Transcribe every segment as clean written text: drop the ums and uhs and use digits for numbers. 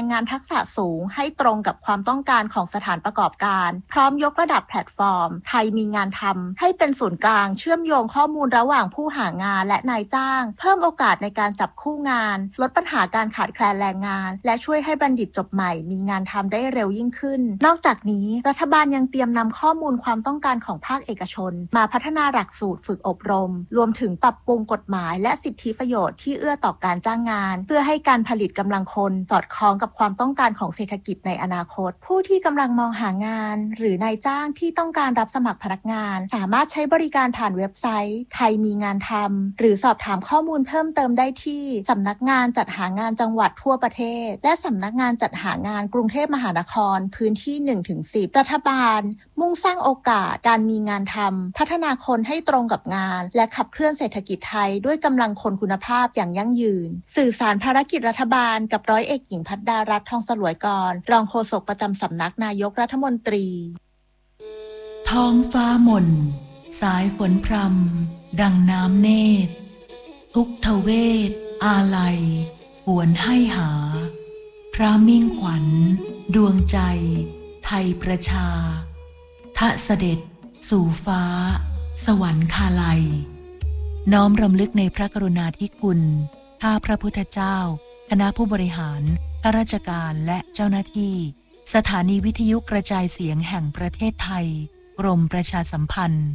งงานทักษะสูงให้ตรงกับความต้องการของสถานประกอบการพร้อมยกระดับแพลตฟอร์มไทยมีงานทำให้เป็นศูนย์กลางเชื่อมโยงข้อมูลระหว่างผู้หางานและนายจ้างเพิ่มโอกาสในการจับคู่งานลดปัญหาการขาดแคลนแรงงานและช่วยให้บัณฑิตจบใหม่มีงานทำได้เร็วยิ่งขึ้นนอกจากนี้รัฐบาลยังเตรียมนำข้อมูลความต้องการของภาคเอกชนมาพัฒนาหลักสูตรฝึกอบรมรวมถึงปรับปรุงกฎหมายและสิทธิประโยชน์ที่เอื้อต่อการจ้างงานเพื่อให้การผลิตกำลังคนสอดคล้องกับความต้องการของเศรษฐกิจในอนาคตผู้ที่กำลังมองหางานหรือนายจ้างที่ต้องการรับสมัครพนักงานสามารถใช้บริการผ่านเว็บไซต์ไทยมีงานทำหรือสอบถามข้อมูลเพิ่มเติมได้ที่สำนักงานจัดหางานจังหวัดทั่วประเทศและสำนักงานจัดหางานกรุงเทพมหานครพื้นที่ 1-10 รัฐบาลมุ่งสร้างโอกาสการมีงานทำพัฒนาคนให้ตรงกับงานและขับเคลื่อนเศรษฐกิจไทยด้วยกำลังคนคุณภาพอย่างยั่งยืนสื่อสารภารกิจรัฐบาลกับร้อยเอกหญิงภัทรดารัตน์ทองสลวยกรรองโฆษกประจำสำนักนายกรัฐมนตรีท้องฟ้าหม่นสายฝนพรำดังน้ำเนตรทุกทเวทอาลัยหวนให้หาพระมิ่งขวัญดวงใจไทยประชาทะเสด็จสู่ฟ้าสวรรคาลัยน้อมรำลึกในพระกรุณาธิคุณข้าพระพุทธเจ้าคณะผู้บริหารข้าราชการและเจ้าหน้าที่สถานีวิทยุกระจายเสียงแห่งประเทศไทยกรมประชาสัมพันธ์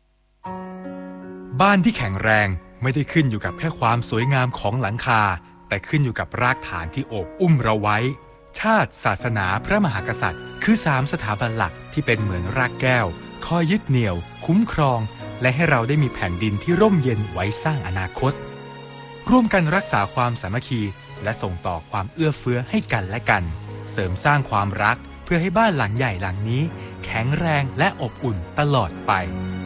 บ้านที่แข็งแรงไม่ได้ขึ้นอยู่กับแค่ความสวยงามของหลังคาแต่ขึ้นอยู่กับรากฐานที่โอบอุ้มเราไว้ชาติศาสนาพระมหากษัตริย์คือ3สถาบันหลักที่เป็นเหมือนรากแก้วคอยยึดเหนี่ยวคุ้มครองและให้เราได้มีแผ่นดินที่ร่มเย็นไว้สร้างอนาคตร่วมกันรักษาความสามัคคีและส่งต่อความเอื้อเฟื้อให้กันและกันเสริมสร้างความรักเพื่อให้บ้านหลังใหญ่หลังนี้แข็งแรงและอบอุ่นตลอดไป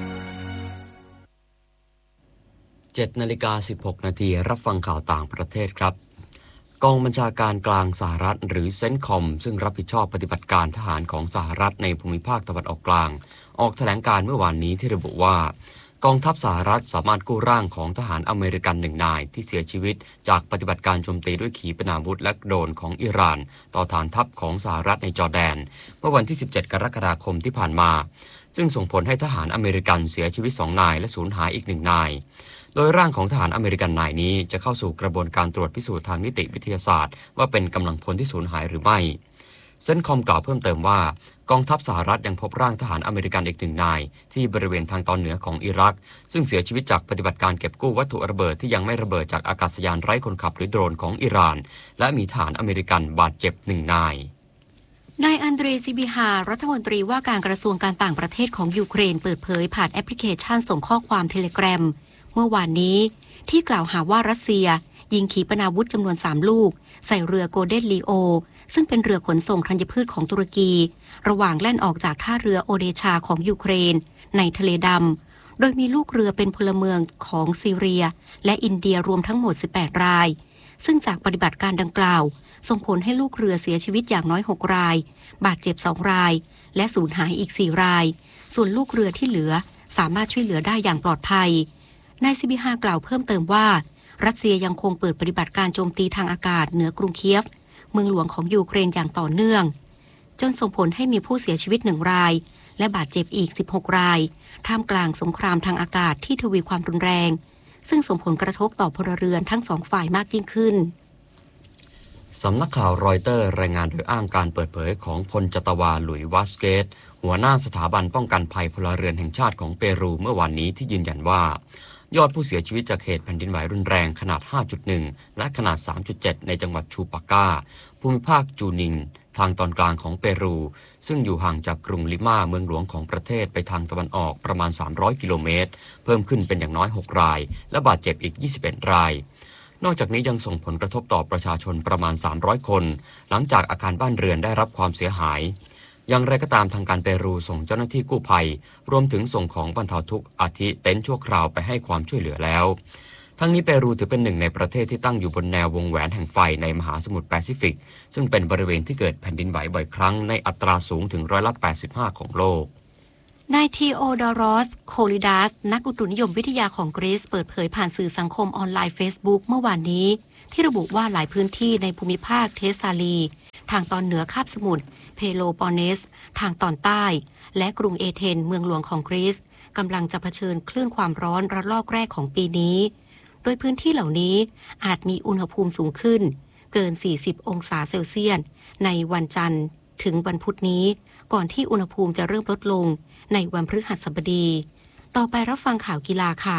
7:16 นาทีรับฟังข่าวต่างประเทศครับกองบัญชาการกลางสหรัฐหรือเซนคอมซึ่งรับผิดชอบปฏิบัติการทหารของสหรัฐในภูมิภาคตะวันออกกลางออกแถลงการเมื่อวานนี้ที่ระบุว่ากองทัพสหรัฐสามารถกู้ร่างของทหารอเมริกัน1 นายที่เสียชีวิตจากปฏิบัติการโจมตีด้วยขีปนาวุธและโดรนของอิหร่านต่อฐานทัพของสหรัฐในจอร์แดนเมื่อวันที่17 กรกฎาคมที่ผ่านมาซึ่งส่งผลให้ทหารอเมริกันเสียชีวิต2 นายและสูญหายอีก1 นายโดยร่างของทหารอเมริกันนายนี้จะเข้าสู่กระบวนการตรวจพิสูจน์ทางนิติวิทยาศาสตร์ว่าเป็นกำลังพลที่สูญหายหรือไม่เซนคอมกล่าวเพิ่มเติมว่ากองทัพสหรัฐยังพบร่างทหารอเมริกันอีก1 นายที่บริเวณทางตอนเหนือของอิรักซึ่งเสียชีวิตจากปฏิบัติการเก็บกู้วัตถุระเบิดที่ยังไม่ระเบิดจากอากาศยานไร้คนขับหรือโดรนของอิหร่านและมีทหารอเมริกันบาดเจ็บ1 นายนายอันเดรซิบิฮารัฐมนตรีว่าการกระทรวงการต่างประเทศของยูเครนเปิดเผยผ่านแอปพลิเคชันส่งข้อความเทเลแกรมเมื่อวานนี้ที่กล่าวหาว่ารัสเซียยิงขีปนาวุธจำนวน3 ลูกใส่เรือโกลเด้นลีโอซึ่งเป็นเรือขนส่งธัญพืชของตุรกีระหว่างแล่นออกจากท่าเรือโอเดชาของยูเครนในทะเลดำโดยมีลูกเรือเป็นพลเมืองของซีเรียและอินเดียรวมทั้งหมด18 รายซึ่งจากปฏิบัติการดังกล่าวส่งผลให้ลูกเรือเสียชีวิตอย่างน้อย6 รายบาดเจ็บ2 รายและสูญหายอีก4 รายส่วนลูกเรือที่เหลือสามารถช่วยเหลือได้อย่างปลอดภัยนายซิบิฮากล่าวเพิ่มเติมว่ารัสเซียยังคงเปิดปฏิบัติการโจมตีทางอากาศเหนือกรุงเคียฟเมืองหลวงของยูเครนอย่างต่อเนื่องจนส่งผลให้มีผู้เสียชีวิต1 รายและบาดเจ็บอีก16 รายท่ามกลางสงครามทางอากาศที่ทวีความรุนแรงซึ่งส่งผลกระทบต่อพลเรือนทั้ง2 ฝ่ายมากยิ่งขึ้นสำนักข่าวรอยเตอร์รายงานโดยอ้างการเปิดเผยของพลจัตวาหลุยวาสเกตหัวหน้าสถาบันป้องกันภัยพลเรือนแห่งชาติของเปรูเมื่อวานนี้ที่ยืนยันว่ายอดผู้เสียชีวิตจากเหตุแผ่นดินไหวรุนแรงขนาด 5.1 และขนาด 3.7 ในจังหวัดชูปาก้าภูมิภาคจูนิงทางตอนกลางของเปรูซึ่งอยู่ห่างจากกรุงลิมาเมืองหลวงของประเทศไปทางตะวันออกประมาณ300 กิโลเมตรเพิ่มขึ้นเป็นอย่างน้อย6 รายและบาดเจ็บอีก21 รายนอกจากนี้ยังส่งผลกระทบต่อประชาชนประมาณ300 คนหลังจากอาคารบ้านเรือนได้รับความเสียหายอย่างไรก็ตามทางการเปรูส่งเจ้าหน้าที่กู้ภัยรวมถึงส่งของบรรเทาทุกข์อาทิเต็นท์ชั่วคราวไปให้ความช่วยเหลือแล้วทั้งนี้เปรูถือเป็นหนึ่งในประเทศที่ตั้งอยู่บนแนววงแหวนแห่งไฟในมหาสมุทรแปซิฟิกซึ่งเป็นบริเวณที่เกิดแผ่นดินไหวบ่อยครั้งในอัตราสูงถึง85%ของโลกนายทีโอดอรอสโคลิดัสนักอุตุนิยมวิทยาของกรีซเปิดเผยผ่านสื่อสังคมออนไลน์ Facebook เมื่อวานนี้ที่ระบุว่าหลายพื้นที่ในภูมิภาคเทสซาลีทางตอนเหนือคาบสมุทรเพโลปอนเนสทางตอนใต้และกรุงเอเธนเมืองหลวงของกรีซกำลังจะเผชิญคลื่นความร้อนระลอกแรกของปีนี้โดยพื้นที่เหล่านี้อาจมีอุณหภูมิสูงขึ้นเกิน40องศาเซลเซียสในวันจันทร์ถึงวันพุธนี้ก่อนที่อุณหภูมิจะเริ่มลดลงในวันพฤหัสบดีต่อไปรับฟังข่าวกีฬาค่ะ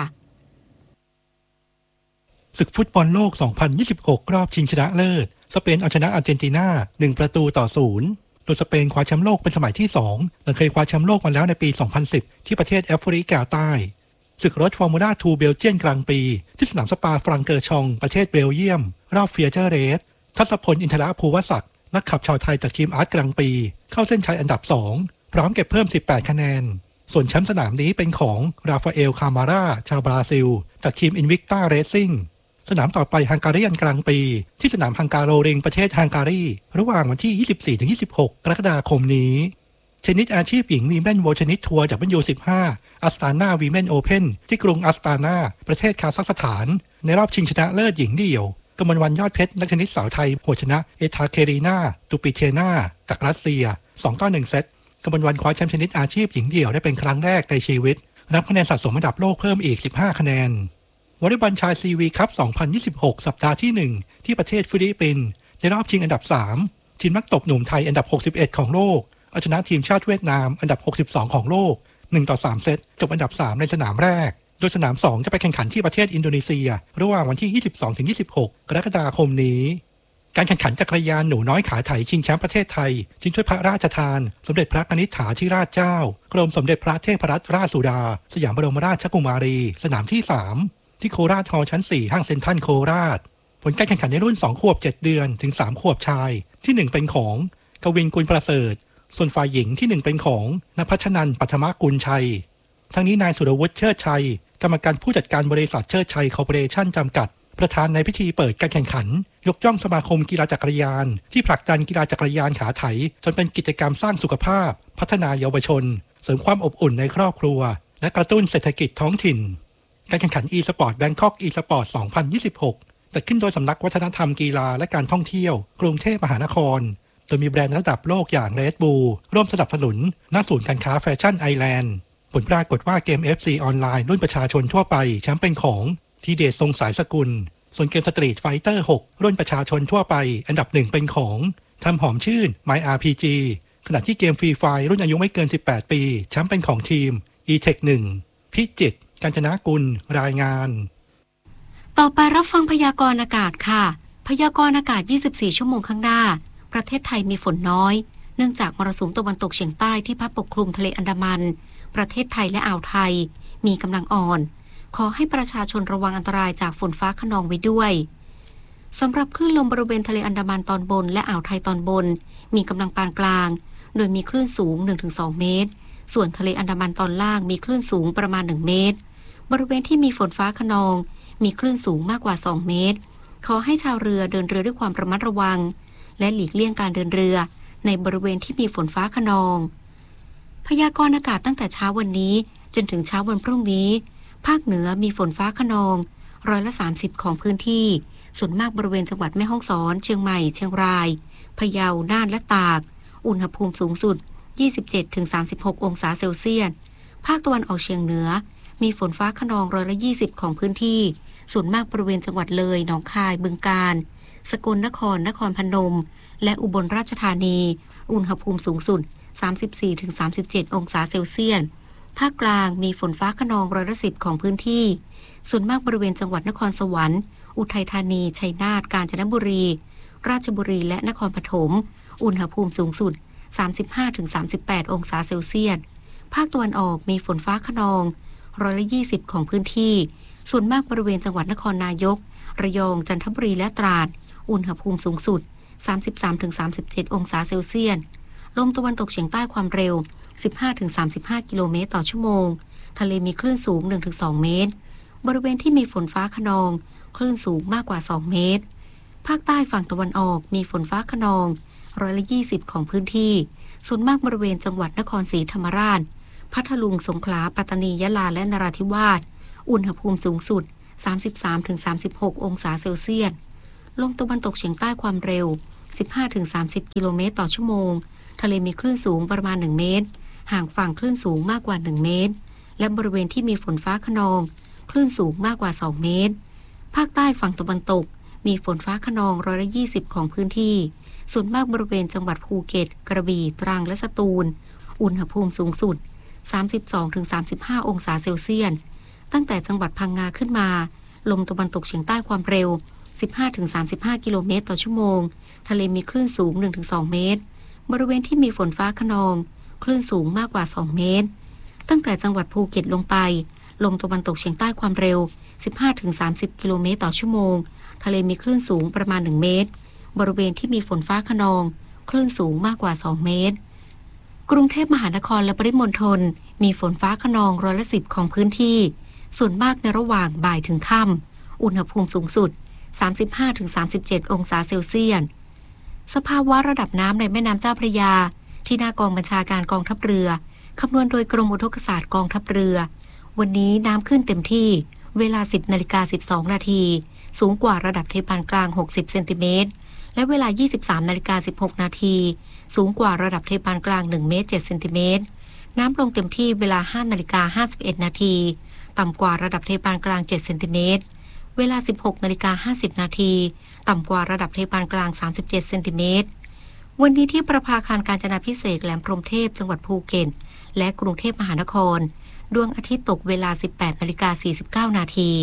ศึกฟุตบอลโลก 2026 รอบชิงชนะเลิศสเปนเอาชนะอาร์เจนตินา1-0โดยสเปนคว้าแชมป์โลกเป็นสมัยที่2หลังเคยคว้าแชมป์โลกมาแล้วในปี 2010 ที่ประเทศแอฟริกาใต้ศึกรถฟอร์มูล่า2เบลเจียนกลางปีที่สนามสปาฟรังเกอร์ชองประเทศเบลเยียมรอบเฟียเจอร์เรสทัศพลอินทรภูวศักดิ์นักขับชาวไทยจากทีมอาร์ตกลางปีเข้าเส้นชัยอันดับ2พร้อมเก็บเพิ่ม18คะแนนส่วนแชมป์สนามนี้เป็นของราฟาเอลคามาร่าชาวบราซิลจากทีมอินวิกต้าเรซซิ่งสนามต่อไปฮังการีกลางปีที่สนามฮังการโรริงประเทศฮังการีระหว่างวันที่ 24-26 กรกฎาคมนี้เทนนิสอาชีพหญิงวีแมนโวลเทนนิสทัวร์W15 อัสตานาวีแมนโอเพ่นที่กรุงอัสตานาประเทศคาซัคสถานในรอบชิงชนะเลิศหญิงเดี่ยวกมลวรรณยอดเพชรนักเทนนิสสาวไทยโหชนะเอทาเครีนาตูปิเชนาจากรัสเซีย 2-1 เซตกมลวรรณคว้าแชมป์เทนนิสอาชีพหญิงเดี่ยวได้เป็นครั้งแรกในชีวิตรับคะแนนสะสมอันดับโลกเพิ่มอีก15คะแนนวอลเลย์บอลชายซีวีคัพ 2026 สัปดาห์ที่ 1 ที่ประเทศฟิลิปปินส์ในรอบชิงอันดับ 3 ทีมนักตบหนุ่มไทยอันดับ 61 ของโลกเอาชนะทีมชาติเวียดนามอันดับ 62 ของโลก 1-3 เซตจบอันดับ 3 ในสนามแรกโดยสนาม 2 จะไปแข่งขันที่ประเทศอินโดนีเซียระหว่างวันที่ 22-26 กรกฎาคมนี้การแข่งขันจักรยานหนูน้อยขาไถชิงแชมป์ประเทศไทยชิงถ้วยพระราชทานสมเด็จพระกนิษฐาธิราชเจ้ากรมสมเด็จพระเทพรัตนราชสุดาสยามบรมราชกุมารีสนามที่ 3ที่โคราชฮอลล์ชั้น 4 ห้างเซ็นทรัลโคราชผลการแข่งขันในรุ่น2ขวบ7เดือนถึง3ขวบชายที่1เป็นของกวินกุลประเสริฐส่วนฝ่ายหญิงที่1เป็นของณภัชนันท์ปัทมกุลชัยทั้งนี้นายสุรวุฒิเชิดชัยกรรมการผู้จัดการบริษัทเชิดชัยคอร์ปอเรชั่นจำกัดประธานในพิธีเปิดการแข่งขันยกย่องสมาคมกีฬาจักรยานที่ผลักดันกีฬาจักรยานขาไถจนเป็นกิจกรรมสร้างสุขภาพพัฒนาเยาวชนเสริมความอบอุ่นในครอบครัวและกระตุ้นเศรษฐกิจท้องถิ่นการแข่งขัน e-sport Bangkok e-sport 2026 จัดขึ้นโดยสำนักวัฒนธรรมกีฬาและการท่องเที่ยวกรุงเทพมหานครโดยมีแบรนด์ระดับโลกอย่าง Red Bull ร่วมสนับสนุนณศูนย์การค้าแฟชั่นไอแลนด์ผลปรากฏว่าเกม FC ออนไลน์รุ่นประชาชนทั่วไปแชมป์เป็นของทีเดชทรงสายสกุลส่วนเกมสตรีทไฟเตอร์ 6 รุ่นประชาชนทั่วไปอันดับ1เป็นของทำหอมชื่น MyRPG ขณะที่เกมฟรีไฟรุ่นอายุไม่เกิน18ปีแชมป์เป็นของทีม E-Tech 1 พิจิตรกาญจนกุลรายงานต่อไปรับฟังพยากรณ์อากาศค่ะพยากรณ์อากาศ24ชั่วโมงข้างหน้าประเทศไทยมีฝนน้อยเนื่องจากมรสุมตะวันตกเฉียงใต้ที่พัดปกคลุมทะเลอันดามันประเทศไทยและอ่าวไทยมีกำลังอ่อนขอให้ประชาชนระวังอันตรายจากฝนฟ้าคะนองไว้ด้วยสำหรับคลื่นลมบริเวณทะเลอันดามันตอนบนและอ่าวไทยตอนบนมีกำลังปานกลางโดยมีคลื่นสูง 1-2 เมตรส่วนทะเลอันดามันตอนล่างมีคลื่นสูงประมาณ1เมตรบริเวณที่มีฝนฟ้าคะนองมีคลื่นสูงมากกว่า2เมตรขอให้ชาวเรือเดินเรือด้วยความระมัดระวังและหลีกเลี่ยงการเดินเรือในบริเวณที่มีฝนฟ้าคะนองพยากรณ์อากาศตั้งแต่เช้าวันนี้จนถึงเช้าวันพรุ่งนี้ภาคเหนือมีฝนฟ้าคะนอง30%ของพื้นที่ส่วนมากบริเวณจังหวัดแม่ฮ่องสอนเชียงใหม่เชียงรายพะเยาน่านและตากอุณหภูมิสูงสุด 27-36 องศาเซลเซียสภาคตะวันออกเฉียงเหนือมีฝนฟ้าคะนอง20%ของพื้นที่ส่วนมากบริเวณจังหวัดเลยหนองคายบึงกาฬสกลนครนครพนมและอุบลราชธานีอุณหภูมิสูงสุด 34-37 องศาเซลเซียสภาคกลางมีฝนฟ้าคะนอง10%ของพื้นที่ส่วนมากบริเวณจังหวัดนครสวรรค์อุทัยธานีชัยนาทกาญจนบุรีราชบุรีและนครปฐมอุณหภูมิสูงสุด 35-38 องศาเซลเซียสภาคตะวันออกมีฝนฟ้าคะนอง20%ของพื้นที่ส่วนมากบริเวณจังหวัดนครนายกระยองจันทบุรีและตราดอุณหภูมิสูงสุด 33-37 องศาเซลเซียสลมตะวันตกเฉียงใต้ความเร็ว 15-35 กิโลเมตรต่อชั่วโมงทะเลมีคลื่นสูง 1-2 เมตรบริเวณที่มีฝนฟ้าคะนองคลื่นสูงมากกว่า2เมตรภาคใต้ฝั่งตะวันออกมีฝนฟ้าคะนอง20%ของพื้นที่ส่วนมากบริเวณจังหวัดนครศรีธรรมราชพัทลุงสงขลาปัตตานียะลาและนราธิวาสอุณหภูมิสูงสุด 33-36 องศาเซลเซียสลมตะวันตกเฉียงใต้ความเร็ว 15-30 กิโลเมตรต่อชั่วโมงทะเลมีคลื่นสูงประมาณ1เมตรห่างฝั่งคลื่นสูงมากกว่า1เมตรและบริเวณที่มีฝนฟ้าคะนองคลื่นสูงมากกว่า2เมตรภาคใต้ฝั่งตะวันตกมีฝนฟ้าคะนอง120ของพื้นที่ส่วนมากบริเวณจังหวัดภูเก็ตกระบี่ตรังและสตูลอุณหภูมิสูงสุด 32-35 องศาเซลเซียสตั้งแต่จังหวัดพังงาขึ้นมาลมตะวันตกเฉียงใต้ความเร็ว 15-35 กิโลเมตรต่อชั่วโมงทะเลมีคลื่นสูง 1-2 เมตรบริเวณที่มีฝนฟ้าคะนองคลื่นสูงมากกว่า2เมตรตั้งแต่จังหวัดภูเก็ตลงไปลมตะวันตกเฉียงใต้ความเร็ว 15-30 กิโลเมตรต่อชั่วโมงทะเลมีคลื่นสูงประมาณ1เมตรบริเวณที่มีฝนฟ้าคะนองคลื่นสูงมากกว่า2เมตรกรุงเทพมหานครและปริมณฑลมีฝนฟ้าคะนอง10%ของพื้นที่ส่วนมากในระหว่างบ่ายถึงค่ำอุณหภูมิสูงสุด 35-37 องศาเซลเซียสสภาวะระดับน้ำในแม่น้ำเจ้าพระยาที่หน้ากองบัญชาการกองทัพเรือคำนวณโดยกรมอุทกศาสตร์กองทัพเรือวันนี้น้ำขึ้นเต็มที่เวลา 10:12 นาทีสูงกว่าระดับเทปานกลาง60เซนติเมตรและเวลา 23:16 นาทีสูงกว่าระดับเทปานกลาง1เมตร7เซนติเมตรน้ำลงเต็มที่เวลา 5:51 นาทีต่ำกว่าระดับเทปานกลาง7เซนติเมตรเวลา 16:50 นาทีต่ำกว่าระดับเทปานกลาง37เซนติเมตรวันนี้ที่ประภาคารกาญจนาภิเษกแหลมพรหมเทพจังหวัดภูเก็ตและกรุงเทพมหานครดวงอาทิตย์ตกเวลา 18:49 นาที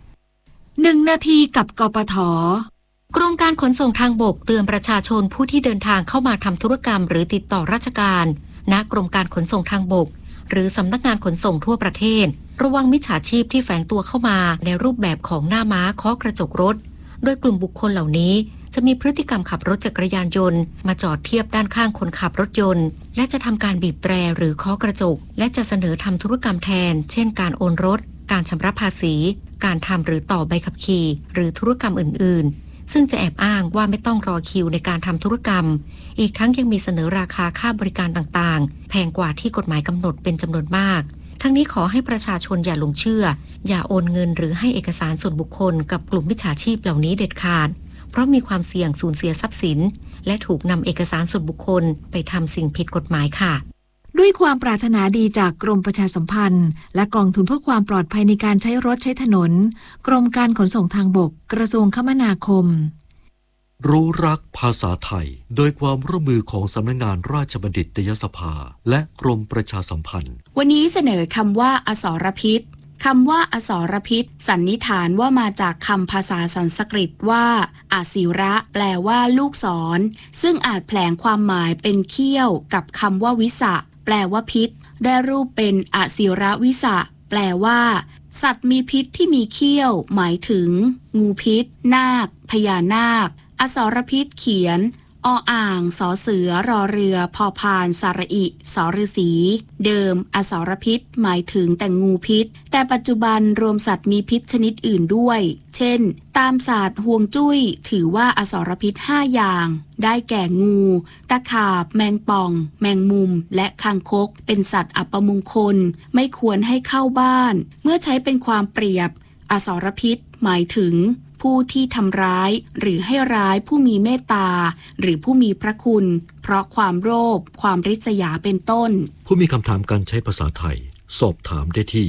1 นาทีกับกปท. กรมการขนส่งทางบกเตือนประชาชนผู้ที่เดินทางเข้ามาทำธุรกรรมหรือติดต่อราชการณกรมการขนส่งทางบกหรือสำนักงานขนส่งทั่วประเทศระวังมิจฉาชีพที่แฝงตัวเข้ามาในรูปแบบของหน้าม้าเคาะกระจกรถโดยกลุ่มบุคคลเหล่านี้จะมีพฤติกรรมขับรถจักรยานยนต์มาจอดเทียบด้านข้างคนขับรถยนต์และจะทำการบีบแตรหรือเคาะกระจกและจะเสนอทำธุรกรรมแทนเช่นการโอนรถการชำระภาษีการทำหรือต่อใบขับขี่หรือธุรกรรมอื่นๆซึ่งจะแอบอ้างว่าไม่ต้องรอคิวในการทำธุรกรรมอีกทั้งยังมีเสนอราคาค่าบริการต่างๆแพงกว่าที่กฎหมายกำหนดเป็นจำนวนมากทั้งนี้ขอให้ประชาชนอย่าหลงเชื่ออย่าโอนเงินหรือให้เอกสารส่วนบุคคลกับกลุ่มมิจฉาชีพเหล่านี้เด็ดขาดเพราะมีความเสี่ยงสูญเสียทรัพย์สินและถูกนำเอกสารส่วนบุคคลไปทำสิ่งผิดกฎหมายค่ะด้วยความปรารถนาดีจากกรมประชาสัมพันธ์และกองทุนเพื่อความปลอดภัยในการใช้รถใช้ถนนกรมการขนส่งทางบกกระทรวงคมนาคมรู้รักภาษาไทยโดยความร่วมมือของสำนักงานราชบัณฑิตยสภาและกรมประชาสัมพันธ์วันนี้เสนอคำว่าอสรพิษคำว่าอสรพิษสันนิษฐานว่ามาจากคำภาษาสันสกฤตว่าอาศิระแปลว่าลูกศรซึ่งอาจแผลงความหมายเป็นเขี้ยวกับคำว่าวิสะแปลว่าพิษได้รูปเป็นอศิระวิสะแปลว่าสัตว์มีพิษที่มีเขี้ยวหมายถึงงูพิษนาคพญานาคอสรพิษเขียนออ่างสอเสือรอเรือพอพานสระอิสอฤษีเดิมอสรพิษหมายถึงแต่งูพิษแต่ปัจจุบันรวมสัตว์มีพิษชนิดอื่นด้วยเช่นตามศาสตร์ฮวงจุ้ยถือว่าอสรพิษ5อย่างได้แก่งูตะขาบแมงป่องแมงมุมและคางคกเป็นสัตว์อัปมงคลไม่ควรให้เข้าบ้านเมื่อใช้เป็นความเปรียบอสรพิษหมายถึงผู้ที่ทำร้ายหรือให้ร้ายผู้มีเมตตาหรือผู้มีพระคุณเพราะความโลภความริษยาเป็นต้นผู้มีคำถามการใช้ภาษาไทยสอบถามได้ที่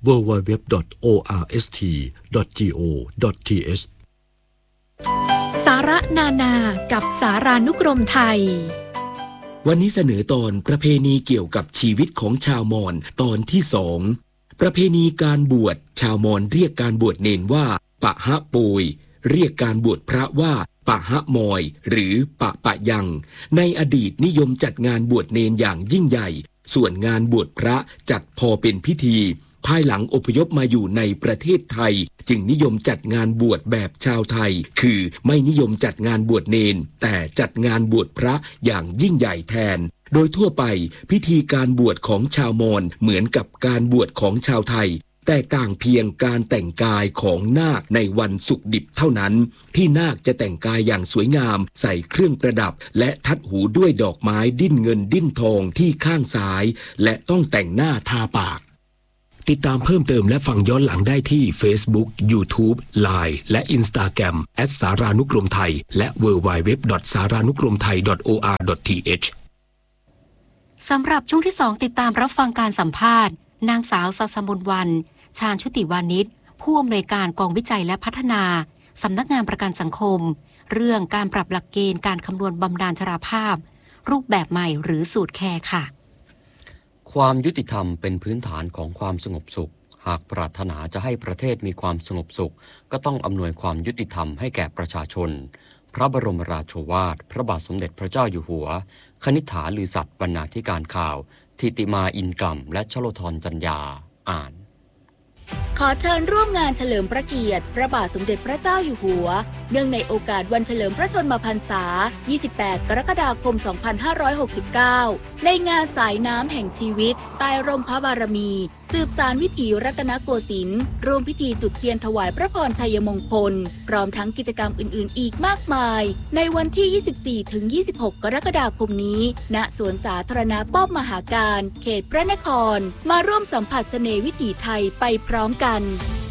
www.orst.go.th สาระนานากับสารานุกรมไทยวันนี้เสนอตอนประเพณีเกี่ยวกับชีวิตของชาวมอญตอนที่2ประเพณีการบวชชาวมอญเรียกการบวชเนนว่าปะฮะปุยเรียกการบวชพระว่าปะฮะมอยหรือปะยังในอดีตนิยมจัดงานบวชเนนอย่างยิ่งใหญ่ส่วนงานบวชพระจัดพอเป็นพิธีภายหลังอพยพมาอยู่ในประเทศไทยจึงนิยมจัดงานบวชแบบชาวไทยคือไม่นิยมจัดงานบวชเนนแต่จัดงานบวชพระอย่างยิ่งใหญ่แทนโดยทั่วไปพิธีการบวชของชาวมอญเหมือนกับการบวชของชาวไทยแตกต่างเพียงการแต่งกายของนาคในวันศุกร์ดิบเท่านั้นที่นาคจะแต่งกายอย่างสวยงามใส่เครื่องประดับและทัดหูด้วยดอกไม้ดิ้นเงินดิ้นทองที่ข้างซ้ายและต้องแต่งหน้าทาปากติดตามเพิ่มเติมและฟังย้อนหลังได้ที่ Facebook, YouTube, Line และ Instagram @ สารานุกรมไทยและ www.saranukromthai.or.th สำหรับช่วงที่ 2 ติดตามรับฟังการสัมภาษณ์นางสาวศาสมนต์วรรณ ชาญชุติวานิชผู้อำนวยการกองวิจัยและพัฒนาสำนักงานประกันสังคมเรื่องการปรับหลักเกณฑ์การคำนวณบำนาญชราภาพรูปแบบใหม่หรือสูตรแคร์ค่ะความยุติธรรมเป็นพื้นฐานของความสงบสุขหากปรารถนาจะให้ประเทศมีความสงบสุขก็ต้องอำนวยความยุติธรรมให้แก่ประชาชนพระบรมราโชวาทพระบาทสมเด็จพระเจ้าอยู่หัวคณิษฐาลือสัตย์บรรณาธิการข่าวธิติมาอินกล่ำและชโลธรจัญญาอ่านขอเชิญร่วมงานเฉลิมพระเกียรติพระบาทสมเด็จพระเจ้าอยู่หัวเนื่องในโอกาสวันเฉลิมพระชนมพรรษา 28 กรกฎาคม 2569 ในงานสายน้ำแห่งชีวิตใต้ร่มพระบารมีสืบสานวิถีรัตนโกสินทร์ร่วมพิธีจุดเทียนถวายพระพรชัยมงคลพร้อมทั้งกิจกรรมอื่นๆอีกมากมายในวันที่ 24-26 กรกฎาคมนี้ณสวนสาธารณะป้อมมหาการเขตพระนครมาร่วมสัมผัสเสน่ห์วิถีไทยไปพร้อมกัน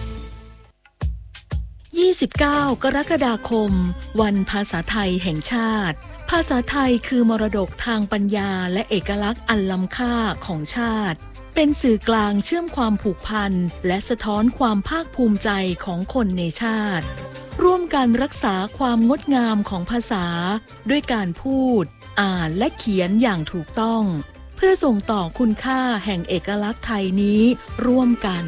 29 กรกฎาคมวันภาษาไทยแห่งชาติภาษาไทยคือมรดกทางปัญญาและเอกลักษณ์อันล้ำค่าของชาติเป็นสื่อกลางเชื่อมความผูกพันและสะท้อนความภาคภูมิใจของคนในชาติร่วมกันรักษาความงดงามของภาษาด้วยการพูดอ่านและเขียนอย่างถูกต้องเพื่อส่งต่อคุณค่าแห่งเอกลักษณ์ไทยนี้ร่วมกัน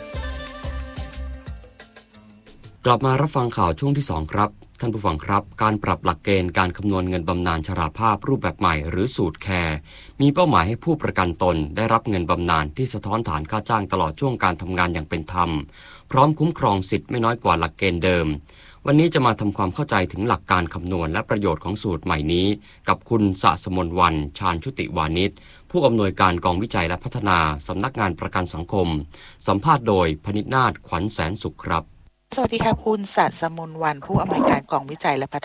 กลับมารับฟังข่าวช่วงที่ 2 ครับท่านผู้ฟังครับการปรับหลักเกณฑ์การคำนวณเงินบำนาญชราภาพรูปแบบใหม่หรือสูตรแคร์มีเป้าหมายให้ผู้ประกันตนได้รับเงินบำนาญที่สะท้อนฐานค่าจ้างตลอดช่วงการทำงานอย่างเป็นธรรมพร้อมคุ้มครองสิทธิ์ไม่น้อยกว่าหลักเกณฑ์เดิมวันนี้จะมาทำความเข้าใจถึงหลักการคำนวณและประโยชน์ของสูตรใหม่นี้กับคุณศาสมนต์วรรณ ชาญชุติวานิชผู้อำนวยการกองวิจัยและพัฒนาสำนักงานประกันสังคมสัมภาษณ์โดยพนิษฐ์นาถ ขวัญแสนสุขครับสวัสดีค่ะคุณศาสมนต์วรรณผู้อำนวยการกองวิจัยและพั